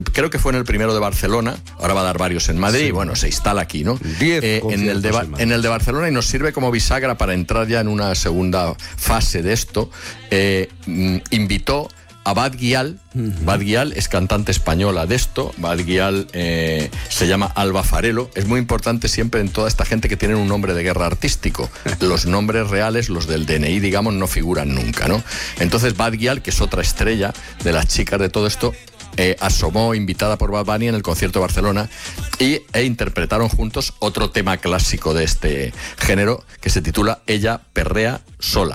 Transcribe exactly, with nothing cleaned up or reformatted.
creo que fue en el primero de Barcelona, ahora va a dar varios en Madrid, sí. Y bueno, se instala aquí, ¿no? Eh, en, el de, en el de Barcelona, y nos sirve como bisagra para entrar ya en una segunda fase de esto. Eh, invitó a Bad Gyal. Uh-huh. Bad Gyal es cantante española de esto. Bad Gyal eh, se llama Alba Farelo. Es muy importante siempre en toda esta gente que tienen un nombre de guerra artístico. Los nombres reales, los del D N I, digamos, no figuran nunca, ¿no? Entonces Bad Gyal, que es otra estrella de las chicas de todo esto, eh, asomó invitada por Bad Bunny en el concierto de Barcelona y, e interpretaron juntos otro tema clásico de este género que se titula Ella perrea sola.